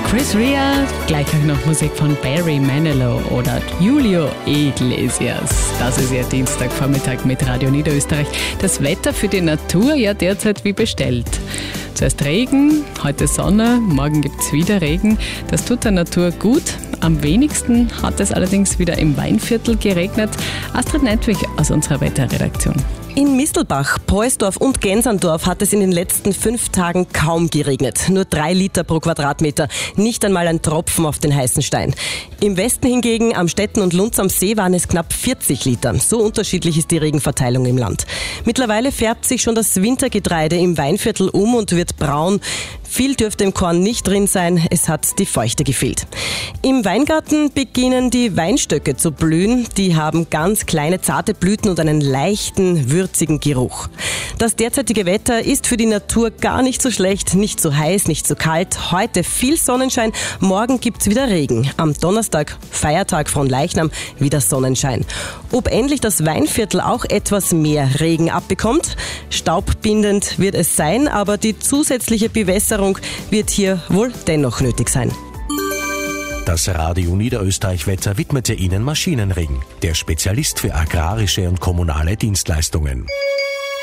Chris Rea, gleich auch noch Musik von Barry Manilow oder Julio Iglesias. Das ist ja Dienstagvormittag mit Radio Niederösterreich. Das Wetter für die Natur ja derzeit wie bestellt. Zuerst Regen, heute Sonne, morgen gibt es wieder Regen. Das tut der Natur gut. Am wenigsten hat es allerdings wieder im Weinviertel geregnet. Astrid Neitwig aus unserer Wetterredaktion. In Mistelbach, Poelsdorf und Gensandorf hat es in den letzten 5 Tagen kaum geregnet. Nur 3 Liter pro Quadratmeter, nicht einmal ein Tropfen auf den heißen Stein. Im Westen hingegen, am Stetten und Lunz am See, waren es knapp 40 Liter. So unterschiedlich ist die Regenverteilung im Land. Mittlerweile färbt sich schon das Wintergetreide im Weinviertel um und wird braun. Viel dürfte im Korn nicht drin sein, es hat die Feuchte gefehlt. Im Weingarten beginnen die Weinstöcke zu blühen. Die haben ganz kleine, zarte Blüten und einen leichten, würzigen Geruch. Das derzeitige Wetter ist für die Natur gar nicht so schlecht, nicht so heiß, nicht so kalt. Heute viel Sonnenschein, morgen gibt's wieder Regen. Am Donnerstag, Feiertag von Leichnam, wieder Sonnenschein. Ob endlich das Weinviertel auch etwas mehr Regen abbekommt? Staubbindend wird es sein, aber die zusätzliche Bewässerung wird hier wohl dennoch nötig sein. Das Radio Niederösterreich Wetter widmete Ihnen Maschinenring, der Spezialist für agrarische und kommunale Dienstleistungen.